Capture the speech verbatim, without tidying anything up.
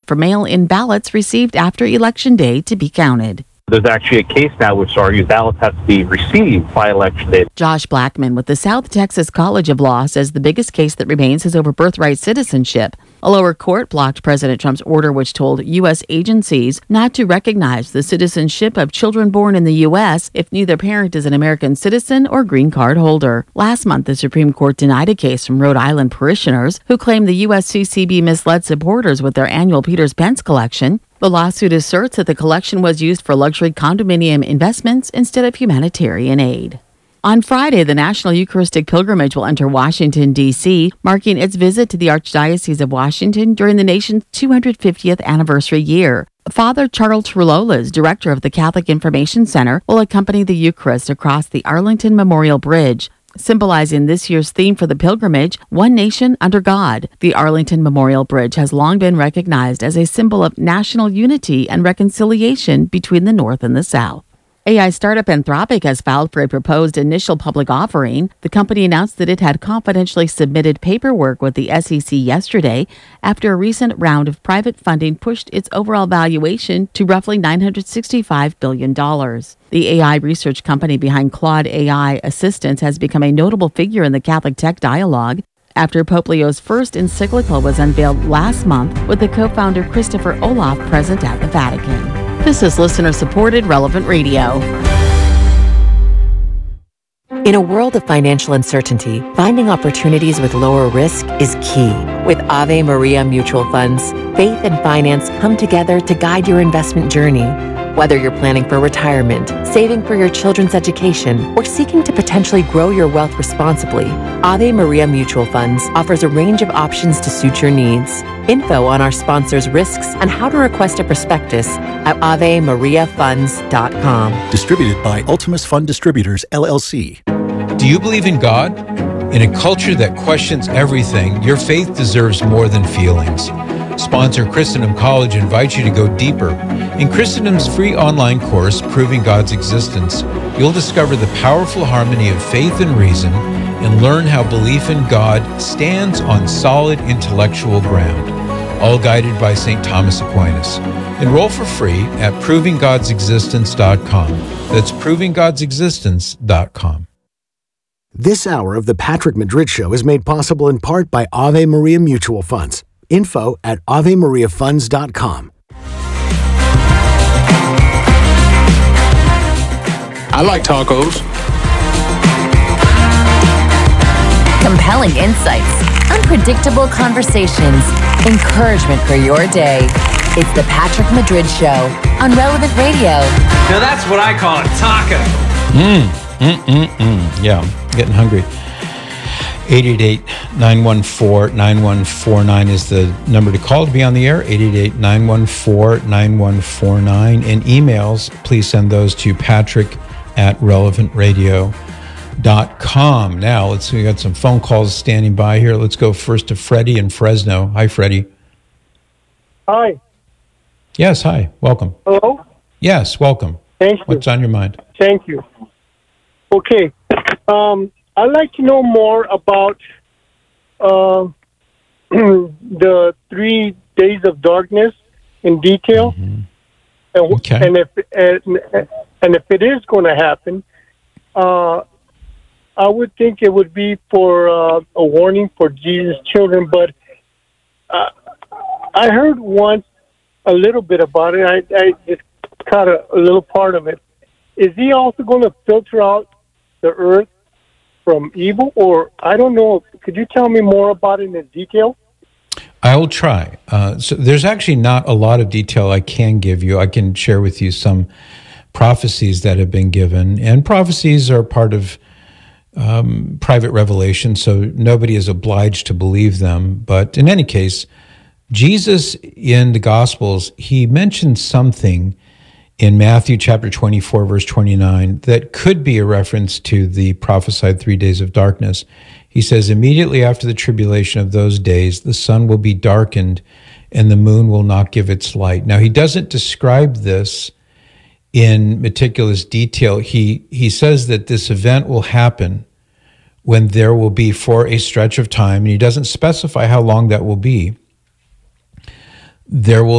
for mail-in ballots received after Election Day to be counted. There's actually a case now which argues ballots have to be received by election day. Josh Blackman with the South Texas College of Law says the biggest case that remains is over birthright citizenship. A lower court blocked President Trump's order which told U S agencies not to recognize the citizenship of children born in the U S if neither parent is an American citizen or green card holder. Last month, the Supreme Court denied a case from Rhode Island parishioners who claimed the U S C C B misled supporters with their annual Peters Pence collection. The lawsuit asserts that the collection was used for luxury condominium investments instead of humanitarian aid. On Friday, the National Eucharistic Pilgrimage will enter Washington, D C, marking its visit to the Archdiocese of Washington during the nation's two hundred fiftieth anniversary year. Father Charles Trulolas, director of the Catholic Information Center, will accompany the Eucharist across the Arlington Memorial Bridge. Symbolizing this year's theme for the pilgrimage, One Nation Under God, the Arlington Memorial Bridge has long been recognized as a symbol of national unity and reconciliation between the North and the South. A I startup Anthropic has filed for a proposed initial public offering. The company announced that it had confidentially submitted paperwork with the S E C yesterday after a recent round of private funding pushed its overall valuation to roughly nine hundred sixty-five billion dollars. The A I research company behind Claude A I Assistance has become a notable figure in the Catholic tech dialogue after Pope Leo's first encyclical was unveiled last month with the co-founder Christopher Olaf present at the Vatican. This is listener-supported Relevant Radio. In a world of financial uncertainty, finding opportunities with lower risk is key. With Ave Maria Mutual Funds, faith and finance come together to guide your investment journey. Whether you're planning for retirement, saving for your children's education, or seeking to potentially grow your wealth responsibly, Ave Maria Mutual Funds offers a range of options to suit your needs. Info on our sponsors' risks and how to request a prospectus at ave maria funds dot com. Distributed by Ultimus Fund Distributors, L L C. Do you believe in God? In a culture that questions everything, your faith deserves more than feelings. Sponsor Christendom College invites you to go deeper. In Christendom's free online course, Proving God's Existence, you'll discover the powerful harmony of faith and reason and learn how belief in God stands on solid intellectual ground, all guided by Saint Thomas Aquinas. Enroll for free at proving gods existence dot com. That's proving gods existence dot com. This hour of the Patrick Madrid Show is made possible in part by Ave Maria Mutual Funds. Info at ave maria funds dot com. I like tacos. Compelling insights, unpredictable conversations, encouragement for your day. It's the Patrick Madrid Show on Relevant Radio. Now that's what I call a taco. Mmm, mm, mm, mm. Yeah, I'm getting hungry. eight eight eight, nine one four, nine one four nine is the number to call to be on the air, eight eight eight, nine one four, nine one four nine. And emails, please send those to patrick at relevant radio dot com. Now, let's see, we got some phone calls standing by here. Let's go first to Freddie in Fresno. Hi, Freddie. Hi. Yes, hi. Welcome. Hello? Yes, welcome. Thank you. What's on your mind? Thank you. Okay. Um, I'd like to know more about uh, the three days of darkness in detail, Mm-hmm. and, Okay. and if and, and if it is going to happen, uh, I would think it would be for uh, a warning for Jesus' children. But uh, I heard once a little bit about it. I, I just caught a, a little part of it. Is he also going to filter out the earth from evil, or I don't know? Could you tell me more about it in detail? I will try. Uh, so there's actually not a lot of detail I can give you. I can share with you some prophecies that have been given, and prophecies are part of um, private revelation, so nobody is obliged to believe them. But in any case, Jesus in the Gospels, he mentioned something in Matthew chapter twenty-four, verse twenty-nine, that could be a reference to the prophesied three days of darkness. He says, immediately after the tribulation of those days, the sun will be darkened and the moon will not give its light. Now, he doesn't describe this in meticulous detail. He, he says that this event will happen when there will be, for a stretch of time, and he doesn't specify how long that will be, there will